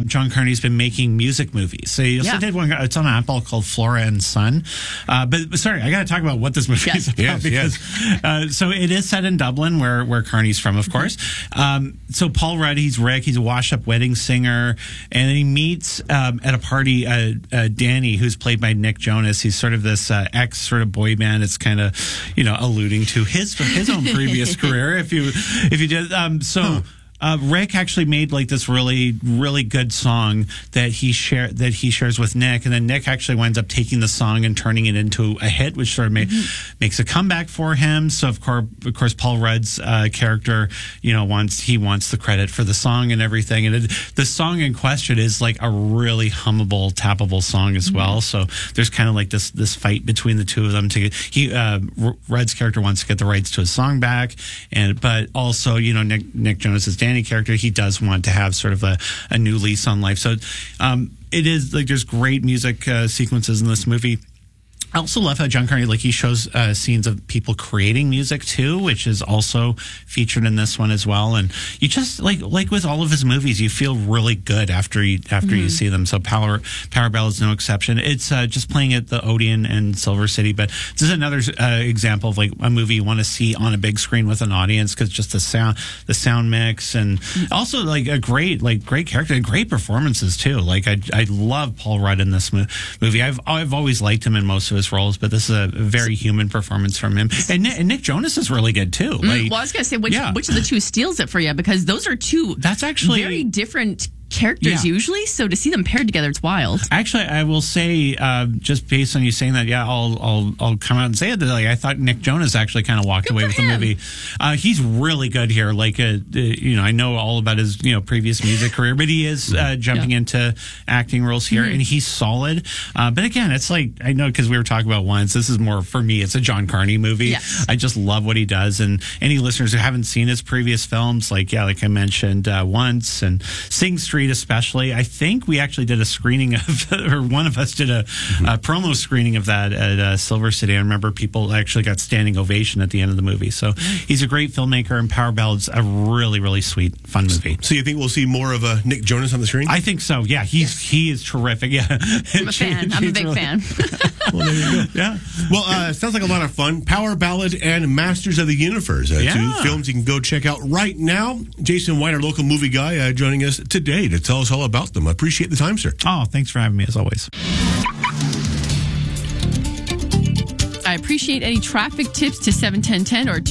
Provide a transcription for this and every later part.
John Carney's been making music movies. So he also did one. It's on Apple called Flora and Son. But sorry, I got to talk about what this movie is about because so it is set in Dublin, where Carney's from, of course. So Paul Rudd, he's Rick. He's a washed-up wedding singer, and then he meets at a party Danny, who's played by Nick Jonas. He's sort of this ex sort of boy band. It's kind of alluding to his own previous career. If you did Rick actually made like this really, really good song that he shares with Nick, and then Nick actually winds up taking the song and turning it into a hit, which sort of makes a comeback for him. So of course, Paul Rudd's character, wants the credit for the song and everything. And the song in question is like a really hummable, tappable song as well. So there's kind of like this fight between the two of them Rudd's character wants to get the rights to his song back, but also Nick Jonas's Danny character, he does want to have sort of a new lease on life. So it is like there's great music sequences in this movie. I also love how John Carney, he shows scenes of people creating music too, which is also featured in this one as well. And you just like with all of his movies, you feel really good after you see them. So Power Ballad is no exception. It's just playing at the Odeon and Silver City, but this is another example of like a movie you want to see on a big screen with an audience because just the sound mix, and also like a great character and great performances too. Like I love Paul Rudd in this movie. I've always liked him in most of his roles, but this is a very human performance from him. And Nick Jonas is really good too. Well, I was going to say, which of the two steals it for you? Because those are two very different characters usually, so to see them paired together, it's wild. Actually, I will say, just based on you saying that, I'll come out and say it. That I thought Nick Jonas actually kind of walked away with the movie. He's really good here. I know all about his previous music career, but he is jumping into acting roles here, and he's solid. But again, it's like I know because we were talking about once. This is more for me. It's a John Carney movie. Yes. I just love what he does, and any listeners who haven't seen his previous films, like I mentioned once, and Sing Street especially. I think we actually did a screening of, or one of us did a promo screening of that at Silver City. I remember people actually got standing ovation at the end of the movie. So he's a great filmmaker, and Power Ballad's a really, really sweet, fun movie. So you think we'll see more of Nick Jonas on the screen? I think so. Yeah, he is terrific. Yeah, I'm a fan. I'm a big fan. Well, there you go. Yeah. Well, sounds like a lot of fun. Power Ballad and Masters of the Universe, two films you can go check out right now. Jason White, our local movie guy, joining us today to tell us all about them. I appreciate the time, sir. Oh, thanks for having me, as always. I appreciate any traffic tips to 71010 or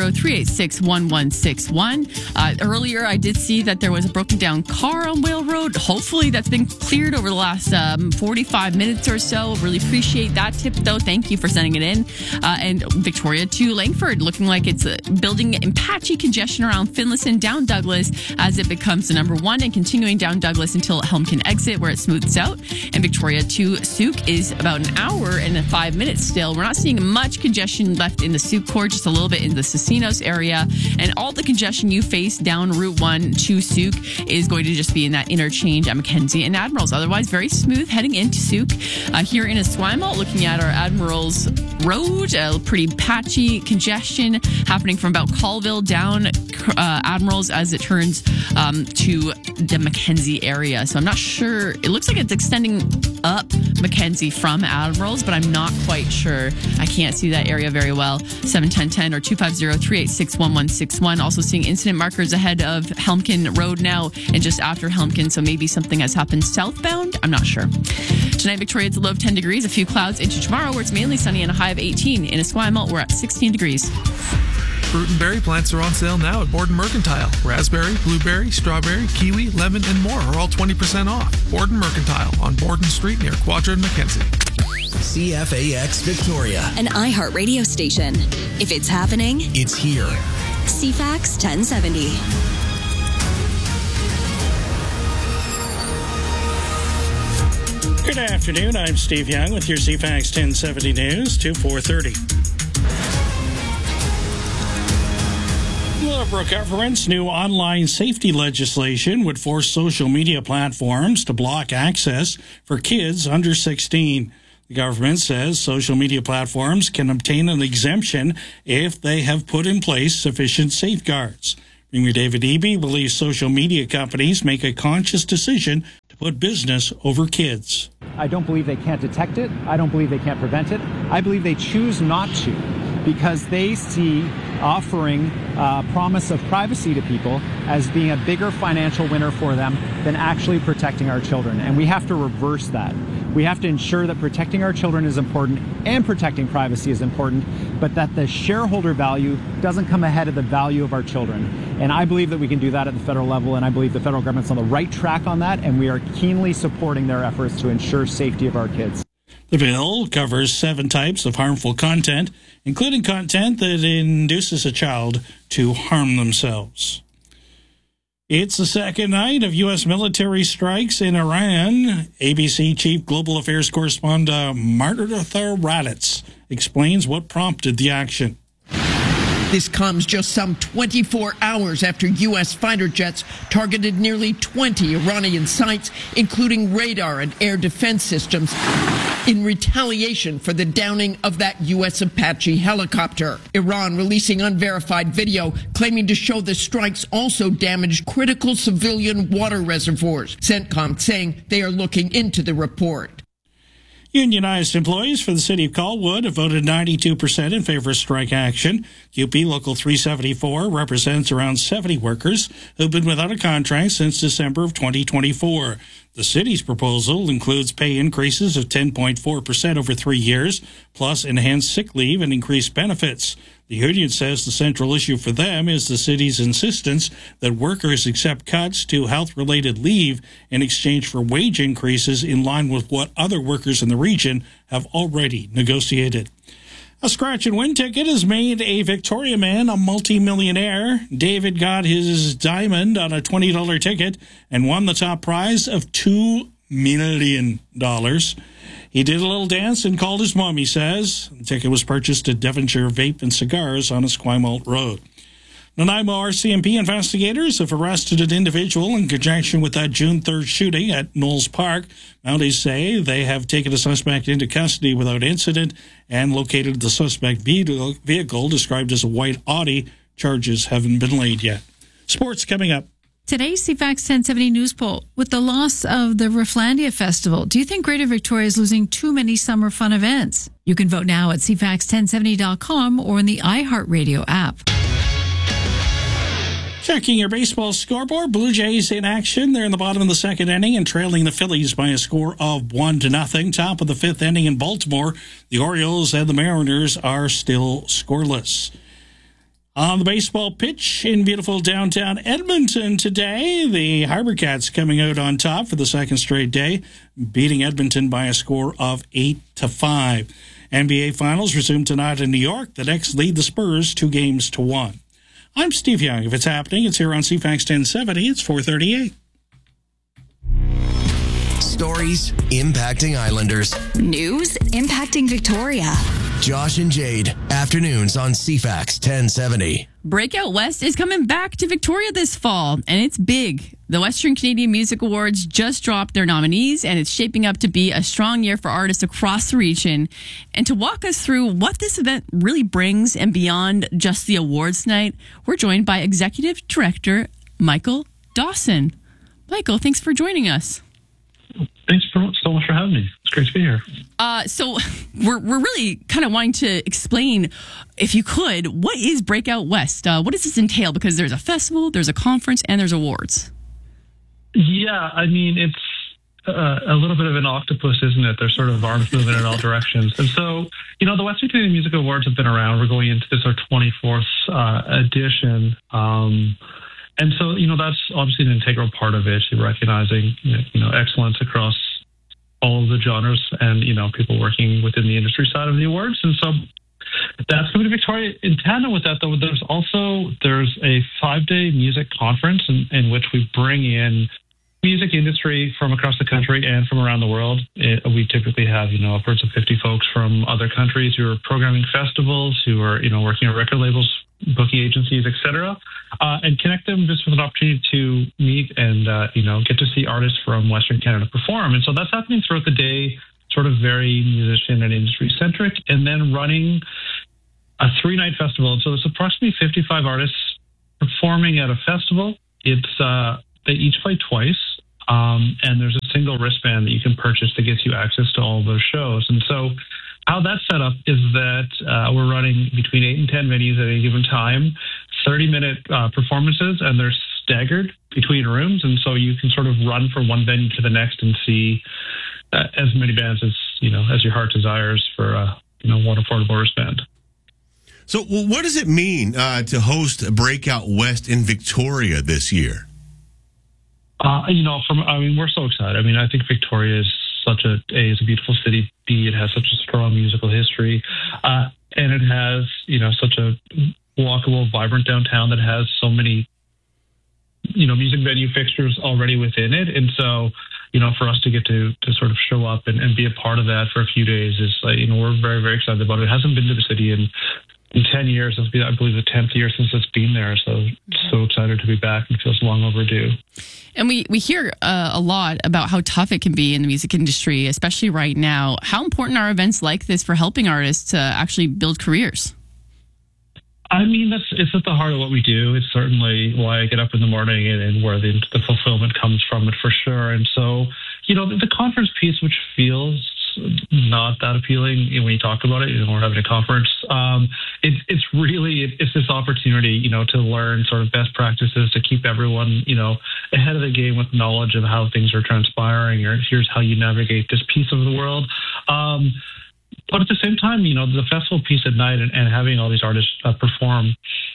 250-386-1161. Earlier, I did see that there was a broken down car on Whale Road. Hopefully, that's been cleared over the last 45 minutes or so. Really appreciate that tip, though. Thank you for sending it in. And Victoria to Langford, looking like it's building in patchy congestion around Finlayson down Douglas as it becomes the number one, and continuing down Douglas until Helmkin exit where it smooths out. And Victoria to Souk is about an hour and 5 minutes still. We're not seeing much congestion left in the Souk Court, just a little bit in the Casinos area, and all the congestion you face down Route 1 to Souk is going to just be in that interchange at Mackenzie and Admirals. Otherwise, very smooth heading into Souk. Here in Esquimalt, looking at our Admirals Road, pretty patchy congestion happening from about Colville down Admirals as it turns to the Mackenzie area. So I'm not sure. It looks like it's extending up Mackenzie from Admirals, but I'm not quite sure. I can't see that area very well. 71010 or 250-386-1161. Also seeing incident markers ahead of Helmkin Road now and just after Helmkin, so maybe something has happened southbound. I'm not sure. Tonight, Victoria, it's a low of 10 degrees. A few clouds into tomorrow, where it's mainly sunny and a high of 18. In Esquimalt, we're at 16 degrees. Fruit and berry plants are on sale now at Borden Mercantile. Raspberry, blueberry, strawberry, kiwi, lemon, and more are all 20% off. Borden Mercantile on Borden Street near Quadra and Mackenzie. CFAX Victoria, an iHeart radio station. If it's happening, it's here. CFAX 1070. Good afternoon. I'm Steve Young with your CFAX 1070 News to 4:30. Willowbrook government's new online safety legislation would force social media platforms to block access for kids under 16. The government says social media platforms can obtain an exemption if they have put in place sufficient safeguards. Premier David Eby believes social media companies make a conscious decision put business over kids. I don't believe they can't detect it. I don't believe they can't prevent it. I believe they choose not to because they see offering promise of privacy to people as being a bigger financial winner for them than actually protecting our children. And we have to reverse that. We have to ensure that protecting our children is important and protecting privacy is important, but that the shareholder value doesn't come ahead of the value of our children. And I believe that we can do that at the federal level, and I believe the federal government's on the right track on that, and we are keenly supporting their efforts to ensure safety of our kids. The bill covers 7 types of harmful content, including content that induces a child to harm themselves. It's the second night of U.S. military strikes in Iran. ABC Chief Global Affairs Correspondent Martha Raddatz explains what prompted the action. This comes just some 24 hours after U.S. fighter jets targeted nearly 20 Iranian sites, including radar and air defense systems, in retaliation for the downing of that U.S. Apache helicopter. Iran releasing unverified video claiming to show the strikes also damaged critical civilian water reservoirs. CENTCOM saying they are looking into the report. Unionized employees for the city of Colwood have voted 92% in favor of strike action. UP Local 374 represents around 70 workers who've been without a contract since December of 2024. The city's proposal includes pay increases of 10.4% over 3 years, plus enhanced sick leave and increased benefits. The union says the central issue for them is the city's insistence that workers accept cuts to health-related leave in exchange for wage increases in line with what other workers in the region have already negotiated. A scratch and win ticket has made a Victoria man a multi-millionaire. David got his diamond on a $20 ticket and won the top prize of $2 million. He did a little dance and called his mom, he says. The ticket was purchased at Devonshire Vape and Cigars on Esquimalt Road. Nanaimo RCMP investigators have arrested an individual in conjunction with that June 3rd shooting at Knowles Park. Mounties say they have taken a suspect into custody without incident and located the suspect vehicle described as a white Audi. Charges haven't been laid yet. Sports coming up. Today's CFAX 1070 News Poll. With the loss of the Rifflandia Festival, do you think Greater Victoria is losing too many summer fun events? You can vote now at cfax1070.com or in the iHeartRadio app. Checking your baseball scoreboard, Blue Jays in action. They're in the bottom of the second inning and trailing the Phillies by a score of 1-0. Top of the fifth inning in Baltimore, the Orioles and the Mariners are still scoreless. On the baseball pitch in beautiful downtown Edmonton today, the Harbor Cats coming out on top for the second straight day, beating Edmonton by a score of 8-5. NBA Finals resume tonight in New York. The Knicks lead the Spurs 2-1. I'm Steve Young. If it's happening, it's here on CFAX 1070. It's 4:38. Stories impacting Islanders. News impacting Victoria. Josh and Jade, afternoons on CFAX 1070. Breakout West is coming back to Victoria this fall, and it's big. The Western Canadian Music Awards just dropped their nominees, and it's shaping up to be a strong year for artists across the region. And to walk us through what this event really brings and beyond just the awards night, we're joined by Executive Director Michael Dawson. Michael, thanks for joining us. Thanks so much for having me. It's great to be here. So we're really kind of wanting to explain, if you could, what is Breakout West? What does this entail? Because there's a festival, there's a conference, and there's awards. Yeah, I mean, it's a little bit of an octopus, isn't it? There's sort of arms moving in all directions. And so, the Western Canadian Music Awards have been around. We're going into this, our 24th edition. And so, that's obviously an integral part of it, recognizing, excellence across all of the genres and, people working within the industry side of the awards. And so that's coming to Victoria. In tandem with that, though, there's a 5-day music conference in which we bring in music industry from across the country and from around the world. We typically have, upwards of 50 folks from other countries who are programming festivals, who are, working at record labels, booking agencies, et cetera, and connect them just with an opportunity to meet and, get to see artists from Western Canada perform. And so that's happening throughout the day, sort of very musician and industry centric, and then running a 3-night festival. And so it's approximately 55 artists performing at a festival. It's, they each play twice. And there's a single wristband that you can purchase that gets you access to all of those shows. And so how that's set up is that we're running between 8 and 10 venues at any given time, 30-minute performances, and they're staggered between rooms. And so you can sort of run from one venue to the next and see as many bands as your heart desires for one affordable wristband. So what does it mean to host Breakout West in Victoria this year? We're so excited. I mean, I think Victoria is is a beautiful city. B, it has such a strong musical history. And it has, such a walkable, vibrant downtown that has so many, music venue fixtures already within it. And so, for us to get to sort of show up and be a part of that for a few days is, we're very, very excited about it. It hasn't been to the city in 10 years. It'll be, I believe, the 10th year since it's been there. So excited to be back and feels long overdue. And we hear a lot about how tough it can be in the music industry, especially right now. How important are events like this for helping artists to actually build careers? I mean, it's at the heart of what we do. It's certainly why I get up in the morning and where the fulfillment comes from it for sure. And so, the conference piece, which feels not that appealing when you talk about it, we're having a conference. It's this opportunity, to learn sort of best practices to keep everyone, ahead of the game with knowledge of how things are transpiring, or here's how you navigate this piece of the world. But at the same time, the festival piece at night and having all these artists perform,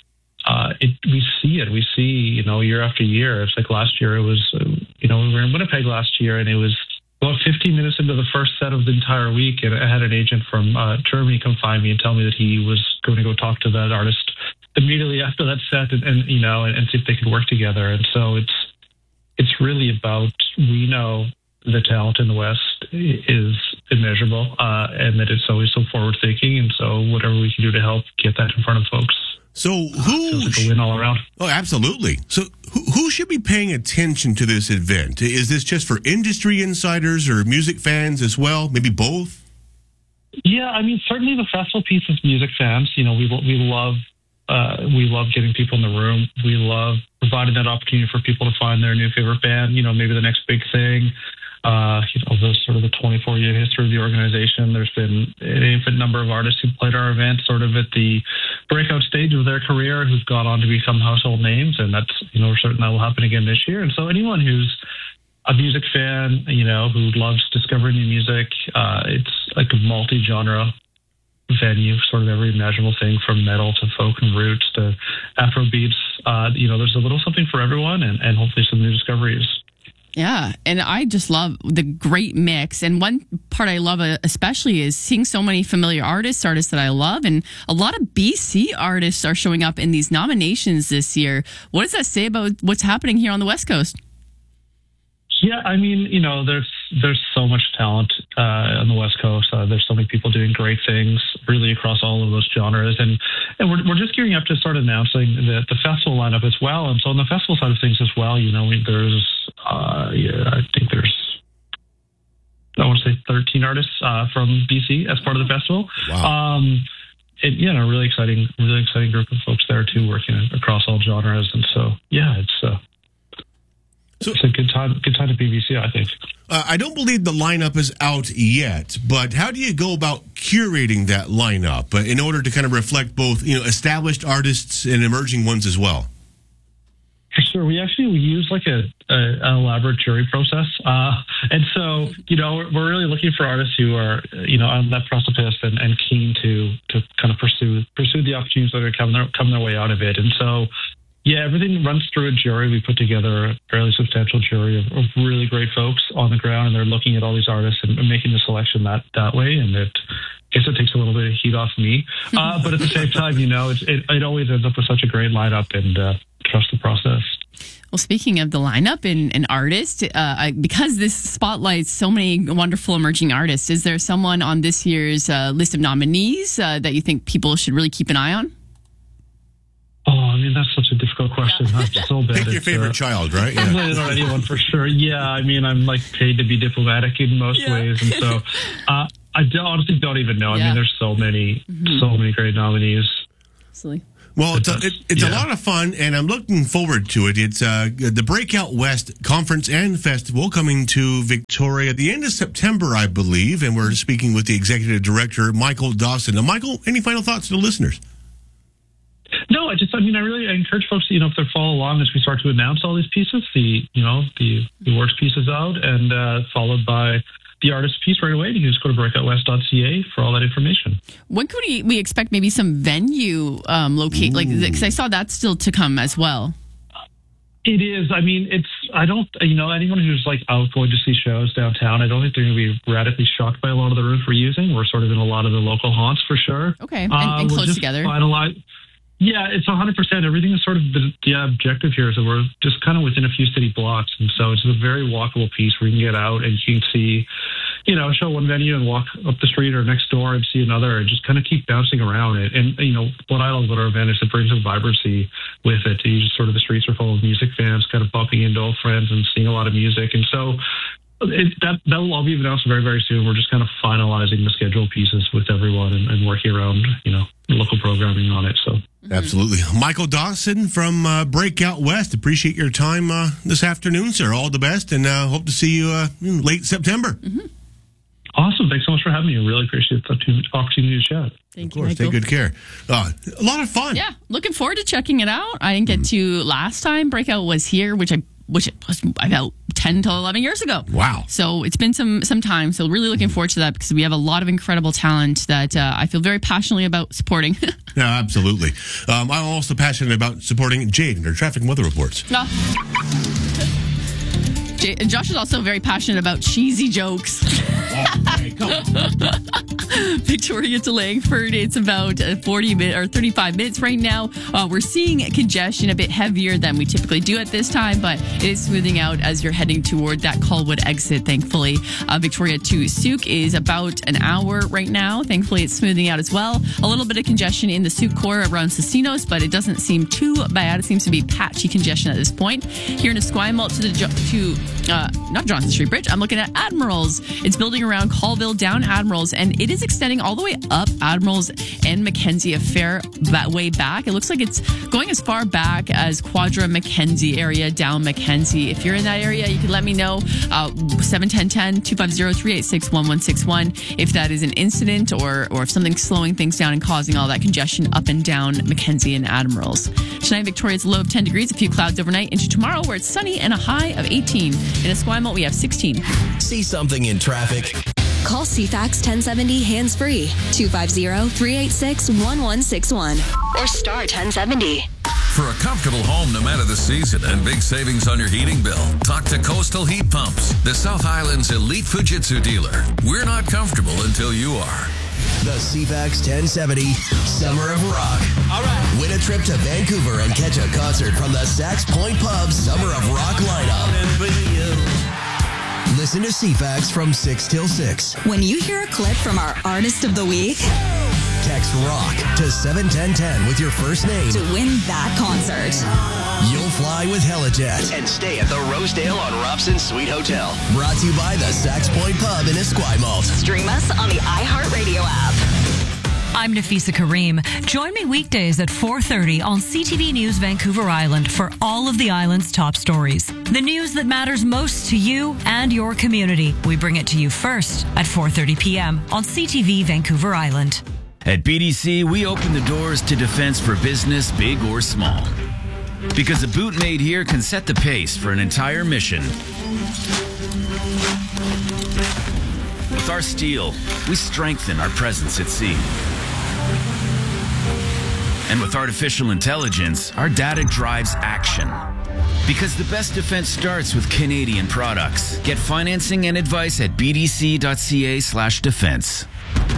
we see, year after year. It's like last year, it was, we were in Winnipeg last year, and it was about 15 minutes into the first set of the entire week, and I had an agent from Germany come find me and tell me that he was going to go talk to that artist immediately after that set and see if they could work together. And so it's really about, we know the talent in the West is immeasurable, and that it's always so forward thinking. And so whatever we can do to help get that in front of folks. So who feels like a win all around? Oh, absolutely. So who should be paying attention to this event? Is this just for industry insiders or music fans as well? Maybe both? Yeah, I mean, certainly the festival piece is music fans. We love getting people in the room. We love providing that opportunity for people to find their new favorite band. Maybe the next big thing. The 24-year history of the organization. There's been an infinite number of artists who played our event sort of at the breakout stage of their career who've gone on to become household names, and that's, we're certain that will happen again this year. And so anyone who's a music fan, who loves discovering new music, it's like a multi-genre venue, sort of every imaginable thing from metal to folk and roots to Afro beats. There's a little something for everyone, and hopefully some new discoveries. Yeah, and I just love the great mix. And one part I love especially is seeing so many familiar artists that I love. And a lot of BC artists are showing up in these nominations this year. What does that say about what's happening here on the West Coast? Yeah, I mean, there's so much talent on the West Coast. There's so many people doing great things really across all of those genres. And we're just gearing up to start announcing the festival lineup as well. And so on the festival side of things as well, I think there's 13 artists from BC as part of the festival. Wow. A really exciting group of folks there too, working across all genres. And so, yeah, it's a good time to BVC, I think. I don't believe the lineup is out yet, but how do you go about curating that lineup in order to kind of reflect both, established artists and emerging ones as well? For sure. We use like an elaborate jury process. And so, we're really looking for artists who are, on that precipice and keen to kind of pursue the opportunities that are come their way out of it. And so, yeah, everything runs through a jury. We put together a fairly substantial jury of really great folks on the ground, and they're looking at all these artists and making the selection that way. And I guess it takes a little bit of heat off me. But at the same time, it always ends up with such a great lineup, and trust the process. Well, speaking of the lineup and artists, because this spotlights so many wonderful emerging artists, is there someone on this year's list of nominees that you think people should really keep an eye on? Oh, I mean, that's such a difficult question. Yeah. That's so bad. Pick your favorite child, right? Yeah. Not anyone for sure. Yeah, I mean, I'm paid to be diplomatic in most ways, and so I honestly don't even know. I mean, there's so many great nominees. Absolutely. Well, it's a lot of fun, and I'm looking forward to it. It's the Breakout West Conference and Festival coming to Victoria at the end of September, I believe, and we're speaking with the Executive Director, Michael Dawson. Now, Michael, any final thoughts to the listeners? No, I really encourage folks, if they follow along as we start to announce all these pieces, the works pieces out, and followed by the artist piece right away. You can just go to breakoutwest.ca for all that information. When could we expect maybe some venue locate? Because I saw that's still to come as well. It is. Anyone who's out going to see shows downtown, I don't think they're going to be radically shocked by a lot of the rooms we're using. We're sort of in a lot of the local haunts for sure. Okay, and close together. Yeah, it's 100%. Everything is sort of the objective here is that we're just kind of within a few city blocks. And so it's a very walkable piece where you can get out and you can see, show one venue and walk up the street or next door and see another and just kind of keep bouncing around it. And, what I love about our event is it brings a vibrancy with it. You just sort of the streets are full of music fans kind of bumping into old friends and seeing a lot of music. And so that will all be announced very, very soon. We're just kind of finalizing the schedule pieces with everyone and working around, local programming on it. So. Absolutely. Michael Dawson from Breakout West. Appreciate your time this afternoon, sir. All the best, and hope to see you in late September. Mm-hmm. Awesome. Thanks so much for having me. I really appreciate the opportunity to chat. Thank you, Michael. Take good care. A lot of fun. Yeah. Looking forward to checking it out. I didn't get to last time Breakout was here, which was about 10 to 11 years ago. Wow. So it's been some time. So really looking forward to that because we have a lot of incredible talent that I feel very passionately about supporting. Yeah, absolutely. I'm also passionate about supporting Jade and her traffic and weather reports. And Josh is also very passionate about cheesy jokes. Okay, come on. Victoria to Langford, it's about 40 minutes or 35 minutes right now. We're seeing congestion a bit heavier than we typically do at this time, but it is smoothing out as you're heading toward that Colwood exit, thankfully. Victoria to Souk is about an hour right now. Thankfully, it's smoothing out as well. A little bit of congestion in the Souk core around Cecinos, but it doesn't seem too bad. It seems to be patchy congestion at this point. Here in Esquimalt not Johnson Street Bridge. I'm looking at Admirals. It's building around Colville down Admirals, and it is extending all the way up Admirals and Mackenzie a fair way back. It looks like it's going as far back as Quadra Mackenzie area down Mackenzie. If you're in that area, you can let me know. 710-250-386-1161 if that is an incident or if something's slowing things down and causing all that congestion up and down Mackenzie and Admirals. Tonight, Victoria's low of 10 degrees, a few clouds overnight into tomorrow where it's sunny and a high of 18. In Esquimalt, we have 16. See something in traffic? Call CFAX 1070 hands-free, 250-386-1161 or star 1070. For a comfortable home no matter the season and big savings on your heating bill, talk to Coastal Heat Pumps, the South Island's elite Fujitsu dealer. We're not comfortable until you are. The CFAX 1070 Summer of Rock. All right. Win a trip to Vancouver and catch a concert from the Sax Point Pub Summer of Rock lineup. Listen to CFAX from 6 till 6. When you hear a clip from our Artist of the Week, text ROCK to 71010 with your first name to win that concert. You'll fly with Helijet and stay at the Rosedale on Robson Suite Hotel. Brought to you by the Sax Point Pub in Esquimalt. Stream us on the iHeartRadio app. I'm Nafisa Kareem. Join me weekdays at 4:30 on CTV News Vancouver Island for all of the island's top stories. The news that matters most to you and your community. We bring it to you first at 4:30 p.m. on CTV Vancouver Island. At BDC, we open the doors to defense for business, big or small. Because a boot made here can set the pace for an entire mission. With our steel, we strengthen our presence at sea. And with artificial intelligence, our data drives action. Because the best defense starts with Canadian products. Get financing and advice at bdc.ca/defense.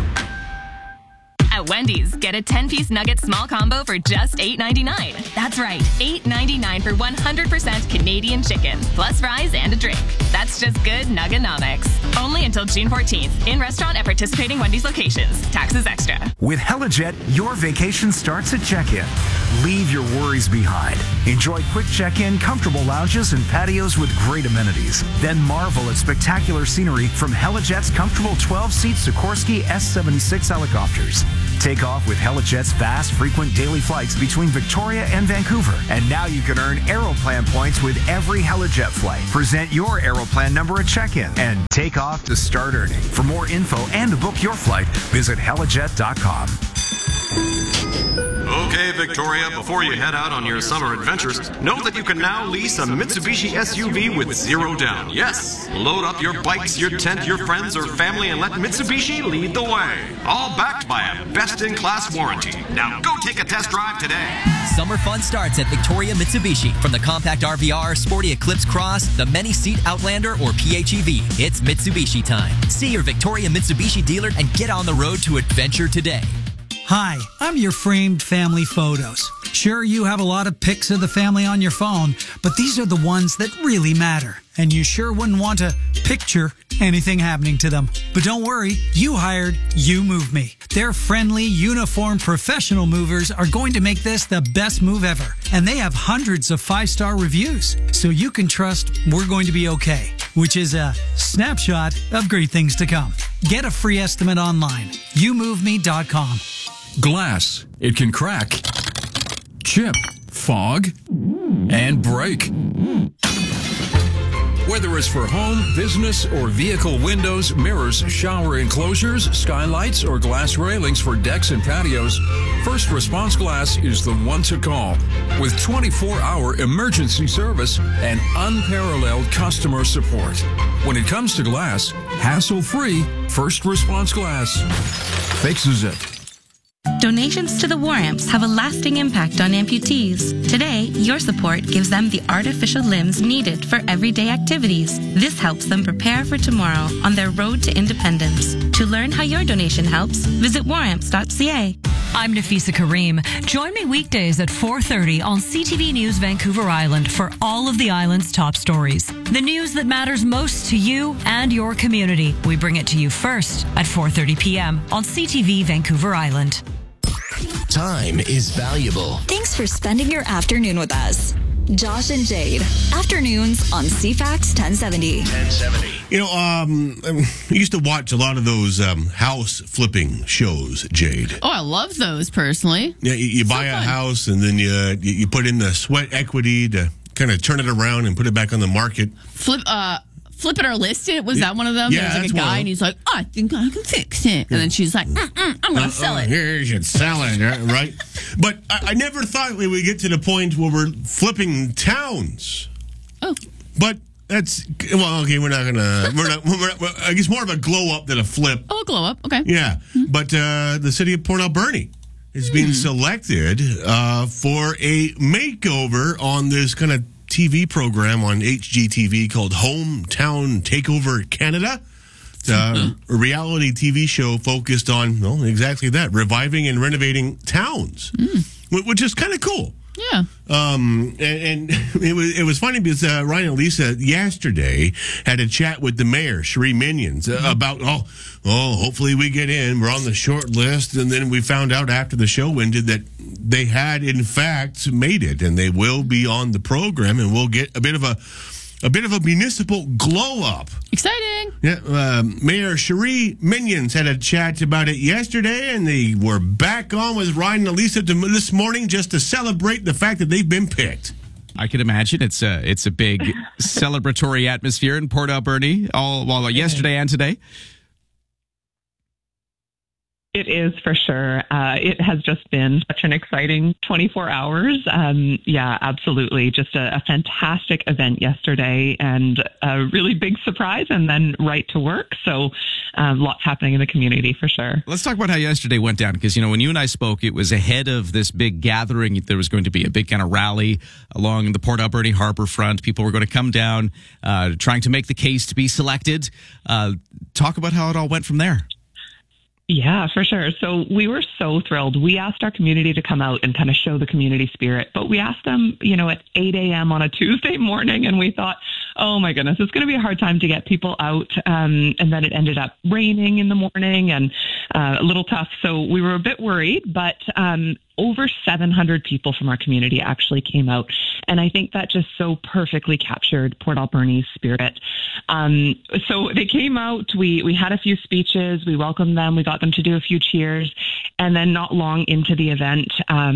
At Wendy's, get a 10-piece nugget small combo for just $8.99. That's right, $8.99 for 100% Canadian chicken, plus fries and a drink. That's just good Nuggonomics. Only until June 14th. In restaurant at participating Wendy's locations. Taxes extra. With Helijet, your vacation starts at check-in. Leave your worries behind. Enjoy quick check-in, comfortable lounges, and patios with great amenities. Then marvel at spectacular scenery from Helijet's comfortable 12-seat Sikorsky S-76 helicopters. Take off with Helijet's fast, frequent daily flights between Victoria and Vancouver. And now you can earn Aeroplan points with every Helijet flight. Present your Aeroplan number at check-in and take off to start earning. For more info and to book your flight, visit helijet.com. Okay, Victoria, before you head out on your summer adventures, know that you can now lease a Mitsubishi SUV with zero down. Yes, load up your bikes, your tent, your friends, or family, and let Mitsubishi lead the way. All backed by a best-in-class warranty. Now go take a test drive today. Summer fun starts at Victoria Mitsubishi. From the compact RVR, sporty Eclipse Cross, the many-seat Outlander, or PHEV, it's Mitsubishi time. See your Victoria Mitsubishi dealer and get on the road to adventure today. Hi, I'm your framed family photos. Sure, you have a lot of pics of the family on your phone, but these are the ones that really matter. And you sure wouldn't want to picture anything happening to them. But don't worry, you hired You Move Me. Their friendly, uniformed, professional movers are going to make this the best move ever. And they have hundreds of 5-star reviews, so you can trust we're going to be okay, which is a snapshot of great things to come. Get a free estimate online. YouMoveMe.com. Glass. It can crack, chip, fog, and break. Whether it's for home, business, or vehicle windows, mirrors, shower enclosures, skylights, or glass railings for decks and patios, First Response Glass is the one to call. With 24-hour emergency service and unparalleled customer support. When it comes to glass, hassle-free, First Response Glass fixes it. Donations to the War Amps have a lasting impact on amputees. Today, your support gives them the artificial limbs needed for everyday activities. This helps them prepare for tomorrow on their road to independence. To learn how your donation helps, visit waramps.ca. I'm Nafisa Kareem. Join me weekdays at 4:30 on CTV News Vancouver Island for all of the island's top stories. The news that matters most to you and your community. We bring it to you first at 4:30 p.m. on CTV Vancouver Island. Time is valuable. Thanks for spending your afternoon with us. Josh and Jade, afternoons on CFAX 1070. You know, I used to watch a lot of those house flipping shows, Jade. Oh, I love those personally. Yeah, you buy a house and then you put in the sweat equity to kind of turn it around and put it back on the market. Flip it or list it? Was that one of them? Yeah, there was like a guy and he's like, I think I can fix it. And then she's like, I'm going to sell it. Here, you should sell it, right? But I never thought we would get to the point where we're flipping towns. Oh. But that's, well, okay, we're not, I guess more of a glow up than a flip. Oh, a glow up, okay. Yeah, but the city of Port Alberni is being selected for a makeover on this kind of TV program on HGTV called Hometown Takeover Canada. It's a reality TV show focused on, well, exactly that, reviving and renovating towns, which is kind of cool. Yeah. And it was funny because Ryan and Lisa yesterday had a chat with the mayor, Cherie Minions, about, hopefully we get in. We're on the short list. And then we found out after the show ended that they had, in fact, made it. And they will be on the program. And we'll get a bit of a municipal glow up. Exciting. Yeah, Mayor Cherie Minions had a chat about it yesterday, and they were back on with Ryan and Lisa this morning just to celebrate the fact that they've been picked. I can imagine it's a big celebratory atmosphere in Port Alberni, yesterday and today. It is for sure. It has just been such an exciting 24 hours. Yeah, absolutely. Just a fantastic event yesterday and a really big surprise and then right to work. So lots happening in the community for sure. Let's talk about how yesterday went down because, when you and I spoke, it was ahead of this big gathering. There was going to be a big kind of rally along the Port Alberni harbor front. People were going to come down trying to make the case to be selected. Talk about how it all went from there. Yeah, for sure. So we were so thrilled. We asked our community to come out and kind of show the community spirit, but we asked them, at 8 a.m. on a Tuesday morning, and we thought, oh my goodness, it's going to be a hard time to get people out. And then it ended up raining in the morning and a little tough. So we were a bit worried, but over 700 people from our community actually came out. And I think that just so perfectly captured Port Alberni's spirit. So they came out, we had a few speeches, we welcomed them, we got them to do a few cheers. And then not long into the event,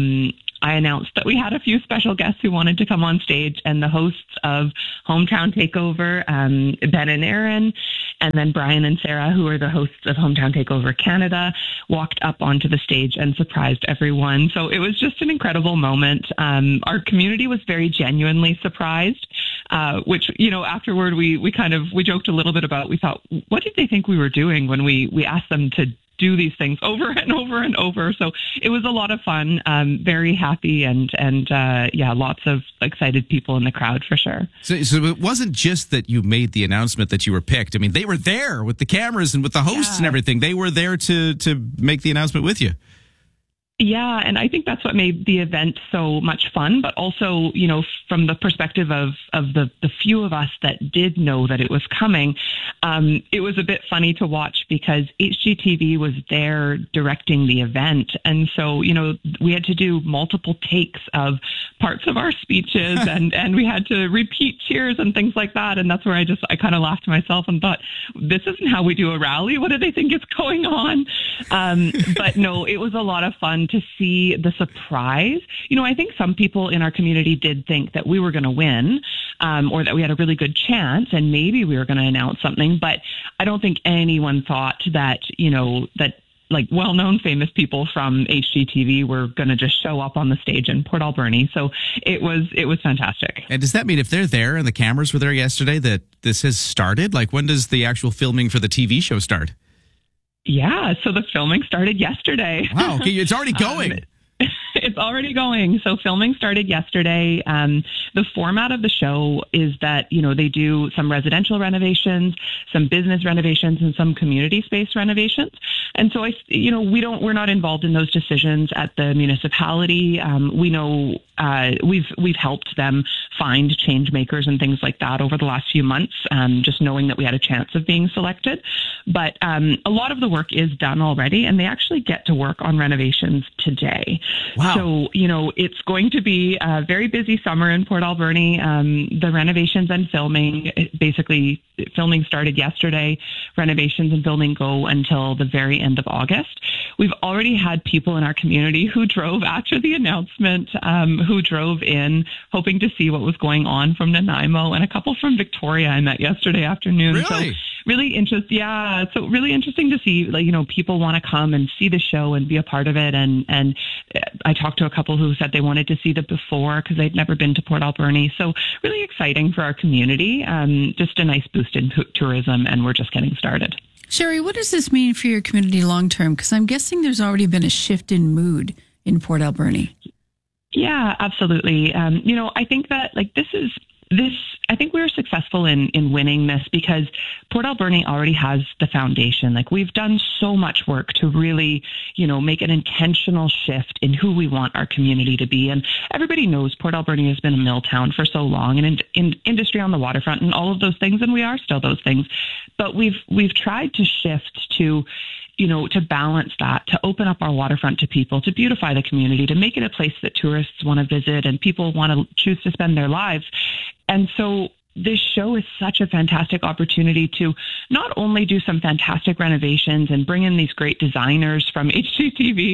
I announced that we had a few special guests who wanted to come on stage, and the hosts of Hometown Takeover, Ben and Aaron, and then Brian and Sarah, who are the hosts of Hometown Takeover Canada, walked up onto the stage and surprised everyone. So it was just an incredible moment. Our community was very genuinely surprised, which, afterward we joked a little bit about. We thought, what did they think we were doing when we asked them to do these things over and over and over? So it was a lot of fun, very happy, and lots of excited people in the crowd for sure. So it wasn't just that you made the announcement that you were picked. I mean, they were there with the cameras and with the hosts and everything. They were there to make the announcement with you. Yeah, and I think that's what made the event so much fun, but also, from the perspective of the few of us that did know that it was coming, it was a bit funny to watch because HGTV was there directing the event. And so, we had to do multiple takes of parts of our speeches and we had to repeat cheers and things like that. And that's where I kind of laughed to myself and thought, this isn't how we do a rally. What do they think is going on? But no, it was a lot of fun to see the surprise. I think some people in our community did think that we were going to win, or that we had a really good chance and maybe we were going to announce something, but I don't think anyone thought that, that like well-known famous people from HGTV were going to just show up on the stage in Port Alberni. So it was fantastic. And does that mean if they're there and the cameras were there yesterday that this has started? Like, when does the actual filming for the TV show start? Yeah, so the filming started yesterday. Wow, okay, it's already going. It's already going. So filming started yesterday. The format of the show is that, they do some residential renovations, some business renovations, and some community space renovations. And so we're not involved in those decisions at the municipality. We know we've helped them find change makers and things like that over the last few months, just knowing that we had a chance of being selected. But a lot of the work is done already, and they actually get to work on renovations today. Wow. So, it's going to be a very busy summer in Port Alberni. The renovations and filming, basically filming started yesterday. Renovations and filming go until the very end of August. We've already had people in our community who drove after the announcement, who drove in hoping to see what was going on from Nanaimo, and a couple from Victoria I met yesterday afternoon. Really? So really interesting. Yeah. So really interesting to see, people want to come and see the show and be a part of it. And I talked to a couple who said they wanted to see the before because they'd never been to Port Alberni. So really exciting for our community. Just a nice boost in tourism, and we're just getting started. Sherry, what does this mean for your community long term? Because I'm guessing there's already been a shift in mood in Port Alberni. Yeah, absolutely. I think that I think we were successful in winning this because Port Alberni already has the foundation. Like, we've done so much work to really, make an intentional shift in who we want our community to be. And everybody knows Port Alberni has been a mill town for so long, and in industry on the waterfront and all of those things, and we are still those things. But we've tried to shift to balance that, to open up our waterfront to people, to beautify the community, to make it a place that tourists want to visit and people want to choose to spend their lives. And so this show is such a fantastic opportunity to not only do some fantastic renovations and bring in these great designers from HGTV,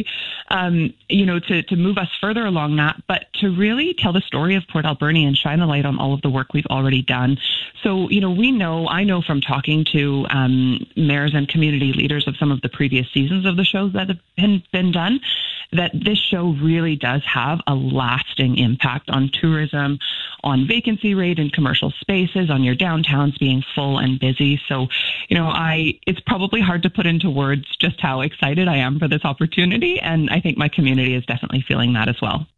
to move us further along that, but to really tell the story of Port Alberni and shine the light on all of the work we've already done. So, I know from talking to mayors and community leaders of some of the previous seasons of the shows that have been done, that this show really does have a lasting impact on tourism, on vacancy rate in commercial spaces, on your downtowns being full and busy. So, it's probably hard to put into words just how excited I am for this opportunity. And I think my community is definitely feeling that as well.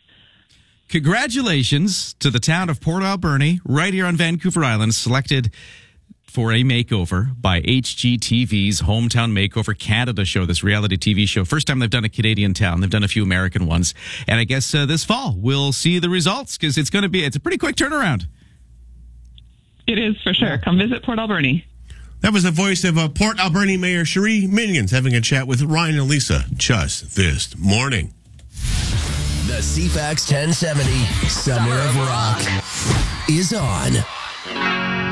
Congratulations to the town of Port Alberni, right here on Vancouver Island, selected for a makeover by HGTV's Hometown Makeover Canada show, this reality TV show. First time they've done a Canadian town. They've done a few American ones. And I guess this fall we'll see the results because it's a pretty quick turnaround. It is for sure. Come visit Port Alberni. That was the voice of Port Alberni Mayor Cherie Minions having a chat with Ryan and Lisa just this morning. The CFAX 1070 Summer of Rock is on.